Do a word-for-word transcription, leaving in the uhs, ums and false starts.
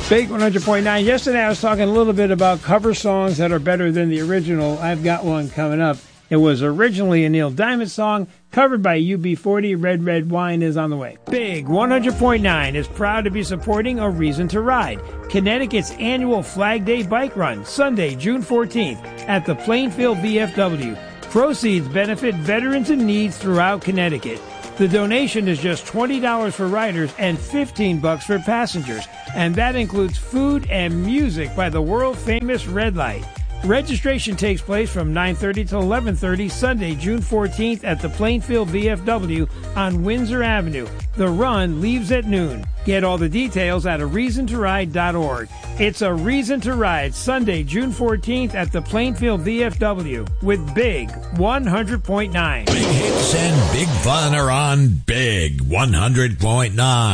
Big one hundred point nine. Yesterday I was talking a little bit about cover songs that are better than the original. I've got one coming up. It was originally a Neil Diamond song, covered by U B forty. Red Red Wine is on the way. Big one hundred point nine is proud to be supporting A Reason to Ride, Connecticut's annual Flag Day bike run, Sunday, June fourteenth, at the Plainfield V F W. Proceeds benefit veterans in need throughout Connecticut. The donation is just twenty dollars for riders and fifteen bucks for passengers, and that includes food and music by the world-famous Red Light. Registration takes place from nine thirty to eleven thirty Sunday, June fourteenth at the Plainfield V F W on Windsor Avenue. The run leaves at noon. Get all the details at a reason to ride dot org. It's A Reason to Ride, Sunday, June fourteenth at the Plainfield V F W with Big one hundred point nine. Big hits and big fun are on Big one hundred point nine.